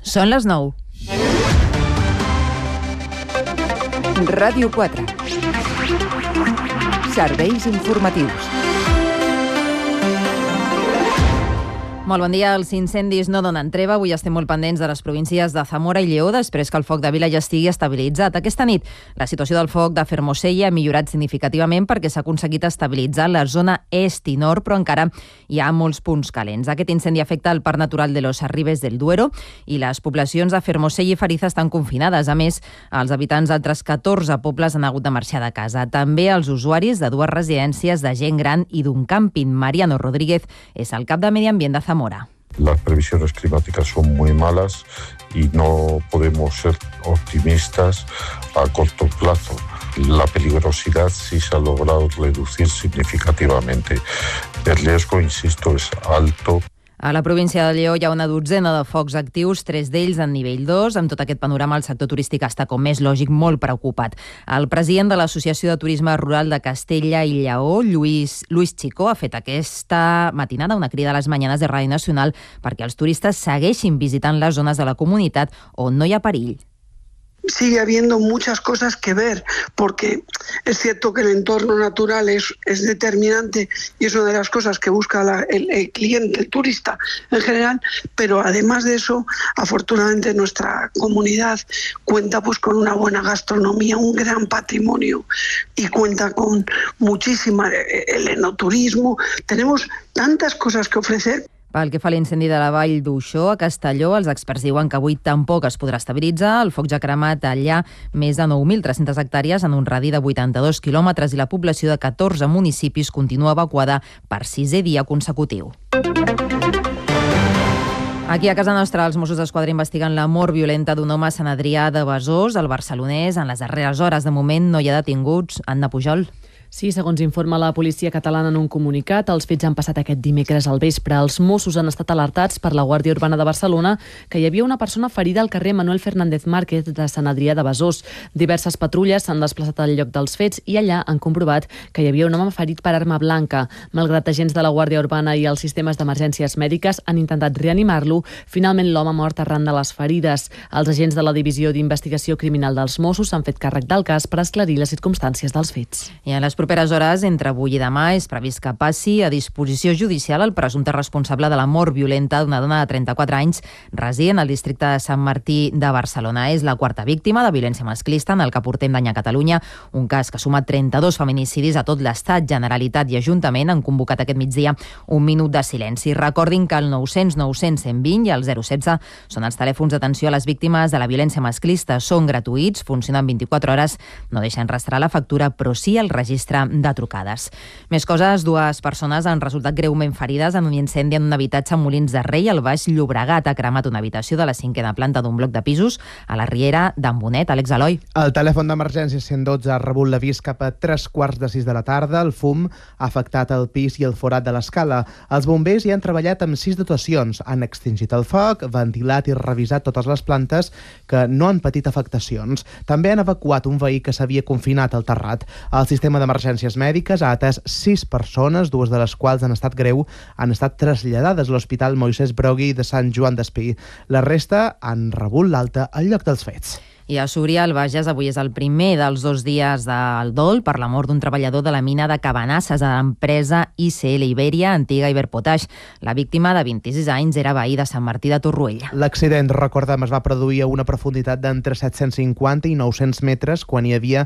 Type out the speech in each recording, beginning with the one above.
Són les 9. Ràdio 4. Serveis informatius. Molt bon dia. Els incendis no donen treva. Avui estem molt pendents de les províncies de Zamora i Lleó després que el foc de Vila ja estigui estabilitzat. Aquesta nit la situació del foc de Fermosella ha millorat significativament perquè s'ha aconseguit estabilitzar la zona est i nord, però encara hi ha molts punts calents. Aquest incendi afecta el Parc Natural de los Arribes del Duero i les poblacions de Fermosella i Fariza estan confinades. A més, els habitants d'altres 14 pobles han hagut de marxar de casa. També els usuaris de 2 residències de gent gran i d'un càmping. Mariano Rodríguez és el cap de Medi Ambient de Zamora. Las previsiones climáticas son muy malas y no podemos ser optimistas a corto plazo. La peligrosidad sí se ha logrado reducir significativamente. El riesgo, insisto, es alto. A la província de Lleó hi ha una dotzena de focs actius, 3 d'ells en nivell 2. Amb tot aquest panorama, el sector turístic està, com és lògic, molt preocupat. El president de l'Associació de Turisme Rural de Castella i Lleó, Luis Chicó, ha fet aquesta matinada una crida a les mañanes de Ràdio Nacional perquè els turistes segueixin visitant les zones de la comunitat on no hi ha perill. Sigue habiendo muchas cosas que ver, porque es cierto que el entorno natural es determinante y es una de las cosas que busca el cliente, el turista en general, pero además de eso, afortunadamente nuestra comunidad cuenta pues con una buena gastronomía, un gran patrimonio y cuenta con muchísima el enoturismo. Tenemos tantas cosas que ofrecer. Pel que fa a l'incendi de la Vall d'Uixó, a Castelló, els experts diuen que avui tampoc es podrà estabilitzar. El foc ja ha cremat allà més de 9.300 hectàrees en un radi de 82 quilòmetres i la població de 14 municipis continua evacuada per 6è dia consecutiu. Aquí a casa nostra, els Mossos d'Esquadra investiguen la mort violenta d'un home a Sant Adrià de Besòs, al barcelonès. En les darreres hores, de moment, no hi ha detinguts. Anna Pujol. Sí, segons informa la policia catalana en un comunicat, els fets han passat aquest dimecres al vespre. Els Mossos han estat alertats per la Guàrdia Urbana de Barcelona que hi havia una persona ferida al carrer Manuel Fernández Márquez de Sant Adrià de Besòs. Diverses patrulles s'han desplaçat al lloc dels fets i allà han comprovat que hi havia un home ferit per arma blanca. Malgrat agents de la Guàrdia Urbana i els sistemes d'emergències mèdiques han intentat reanimar-lo, finalment l'home ha mort arran de les ferides. Els agents de la Divisió d'Investigació Criminal dels Mossos s'han fet càrrec del cas per esclarir les circumstàncies dels fets. I en les properes hores, entre avui i demà, és previst que passi a disposició judicial el presumpte responsable de la mort violenta d'una dona de 34 anys resident al districte de Sant Martí de Barcelona. És la 4a víctima de violència masclista en el que portem d'any a Catalunya, un cas que ha sumat 32 feminicidis a tot l'Estat. Generalitat i Ajuntament han convocat aquest migdia un minut de silenci. Recordin que el 900 900 120 i el 016 són els telèfons d'atenció a les víctimes de la violència masclista. Són gratuïts, funcionen 24 hores, no deixen rastrear la factura, però sí el registre de trucades. Més coses, 2 persones han resultat greument ferides en un incendi en un habitatge a Molins de Rei, al Baix Llobregat. Ha cremat una habitació de la 5a planta d'un bloc de pisos a la Riera d'en Bonet. Àlex Eloi. El telèfon d'emergència 112 ha rebut l'avís cap a 3:15 de la tarda. El fum ha afectat el pis i el forat de l'escala. Els bombers hi han treballat amb 6 dotacions. Han extingit el foc, ventilat i revisat totes les plantes que no han patit afectacions. També han evacuat un veí que s'havia confinat al terrat. El sistema d'emergències mèdiques ha atès 6 persones, 2 de les quals han estat greu, han estat traslladades a l'Hospital Moisès Brogui de Sant Joan d'Espí. La resta han rebut l'alta al lloc dels fets. I a Súria, al Bages, avui és el primer dels 2 dies del dol per la mort d'un treballador de la mina de Cabanasses a l'empresa ICL Iberia, antiga Iberpotash. La víctima, de 26 anys, era veí de Sant Martí de Torroella. L'accident, recordem, es va produir a una profunditat d'entre 750 i 900 metres quan hi havia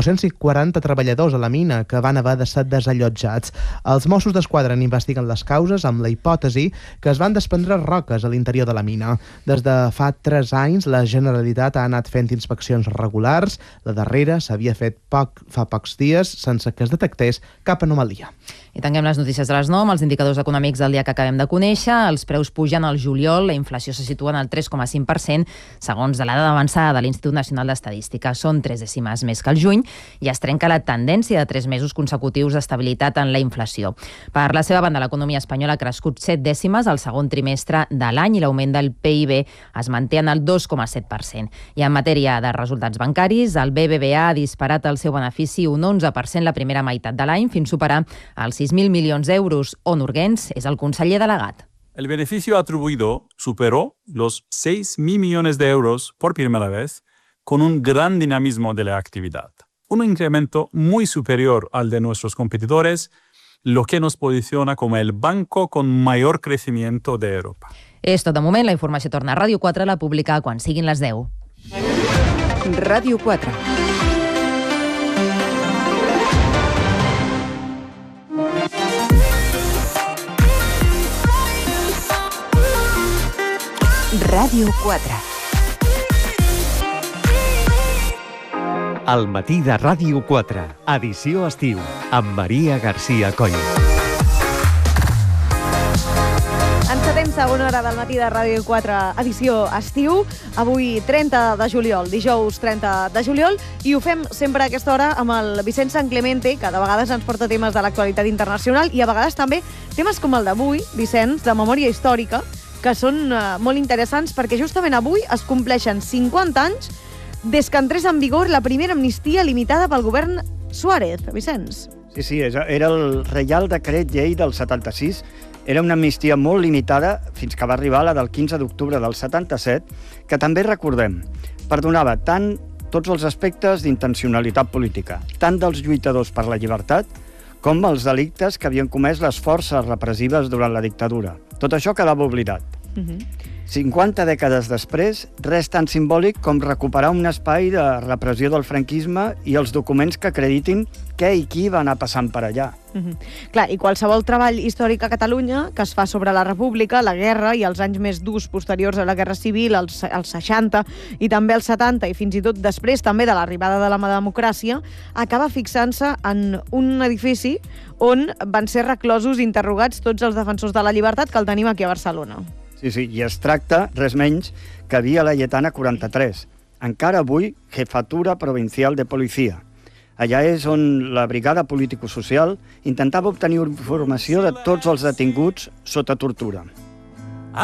240 treballadors a la mina que van haver de ser desallotjats. Els Mossos d'Esquadra investiguen les causes amb la hipòtesi que es van desprendre roques a l'interior de la mina. Des de fa 3 anys, la Generalitat ha anat fent inspeccions regulars. La darrera s'havia fet fa pocs dies sense que es detectés cap anomalia. I tanquem les notícies de les 9 amb els indicadors econòmics del dia que acabem de conèixer. Els preus pugen al juliol, la inflació se situa en el 3,5%, segons de la dada avançada de l'Institut Nacional d'Estadística. Són 3 dècimes més que el juny i es trenca la tendència de 3 mesos consecutius d'estabilitat en la inflació. Per la seva banda, l'economia espanyola ha crescut 7 dècimes al segon trimestre de l'any i l'augment del PIB es manté en el 2,7%. I en matèria de resultats bancaris, el BBVA ha disparat el seu benefici un 11% la primera meitat de l'any fins a superar els 6.000 milions d'euros. On Urgens és el conseller delegat. El beneficio atribuido superó los 6.000 millones de euros por primera vez, con un gran dinamismo de la actividad. Un incremento muy superior al de nuestros competidores, lo que nos posiciona como el banco con mayor crecimiento de Europa. És tot de moment. La informació torna a Ràdio 4, la publica quan siguin les 10. Ràdio 4. Ràdio 4. El matí de Ràdio 4, edició estiu, amb Maria García Coll. Encetem segona hora del matí de Ràdio 4, edició estiu, avui 30 de juliol, dijous 30 de juliol, i ho fem sempre a aquesta hora amb el Vicent Sanclemente, que de vegades ens porta temes de l'actualitat internacional i a vegades també temes com el d'avui, Vicenç, de memòria històrica, que són molt interessants perquè justament avui es compleixen 50 anys des que entrés en vigor la primera amnistia limitada pel govern Suárez. Vicenç. Sí, era el Reial Decret Llei del 76. Era una amnistia molt limitada fins que va arribar la del 15 d'octubre del 77, que també recordem, perdonava tant tots els aspectes d'intencionalitat política, tant dels lluitadors per la llibertat com els delictes que havien comès les forces repressives durant la dictadura. Tot això quedava oblidat. 50 dècades després, res tan simbòlic com recuperar un espai de repressió del franquisme i els documents que acreditin què i qui va anar passant per allà. Clar, i qualsevol treball històric a Catalunya que es fa sobre la República, la guerra i els anys més durs posteriors a la Guerra Civil, els 60 i també els 70, i fins i tot després també de l'arribada de la democràcia, acaba fixant-se en un edifici on van ser reclosos i interrogats tots els defensors de la llibertat que el tenim aquí a Barcelona. Sí, i es tracta, res menys, que Via Laietana 43. Encara avui, Jefatura Provincial de Policia. Allà és on la Brigada Político-Social intentava obtenir informació de tots els detinguts sota tortura.